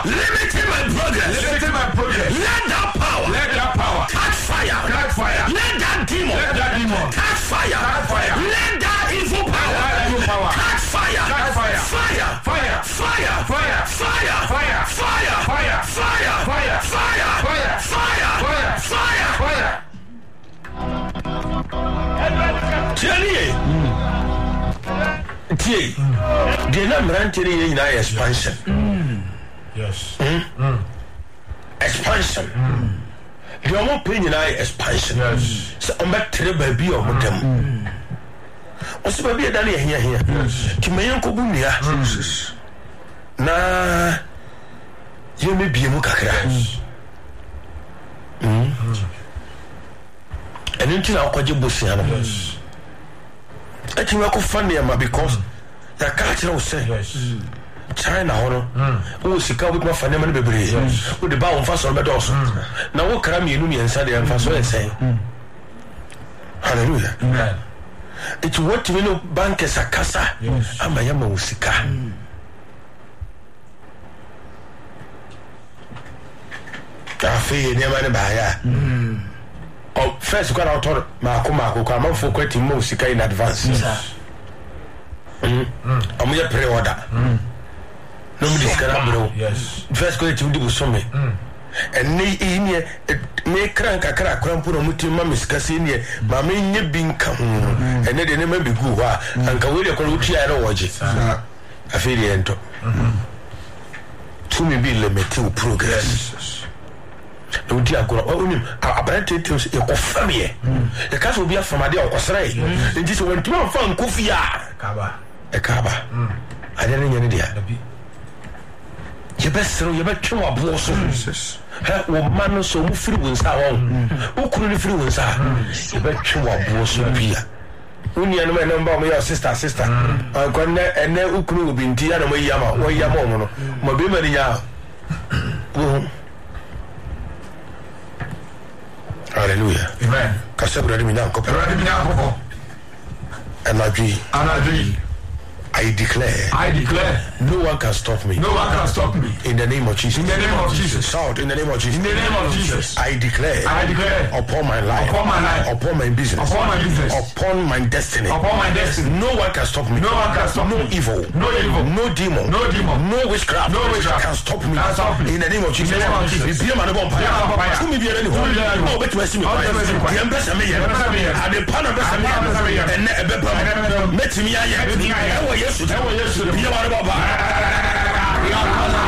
limiting my progress. Let that power catch fire. Let that demon catch fire. Let that evil power catch fire. Tie. The number in expansion. Yes. Expansion. The more pain in expansion. Yes. So I'm back to the baby of them. What's the baby done here? To me, Uncle Bunia. Na you may be a mukakra. And until I'll call you Bussiana. I think I could find them because the culture will say China honor. Who is with my family baby with the bow fast on the doors. Now what can you and Sunday and fast and say hallelujah. It's what you know bankers are casa and my yama usika. Cafe never buy. Oh, first got out on Marco, come on for quitting Musika in advance. I'm with a pre-order. Nobody can. Yes. First go to do something. And ne crank a crack, put on Mutima, Cassinia, Mamma being come, and then they never be good. And Kawili Koluchi, I don't watch it. I feel the end. To me, be limited progress. No dear God, I better to your family. The cast will be from a day or Cosray. And this went to my phone, Kufia. A caba. I didn't know any idea. You best throw your back to our bosses. Her man so influence our own. Who couldn't influence her? You bet to our boss will be. When you know number your sister. I got and then who could be in Tiana Yama, where Yamono, Mobimania. Hallelujah. Amen. Kasabra mi na kopa. And I declare. No one can stop me. In the name of Jesus. Shout in the name of Jesus. I declare. Upon my life. Upon my business. Upon my destiny. No one can stop me. No evil. No demon. No witchcraft. Can stop me. In the name of Jesus. Be my bomb. Who me be any home? No, but to see me. The ambassador me. And the pan of and let me. Yes, be a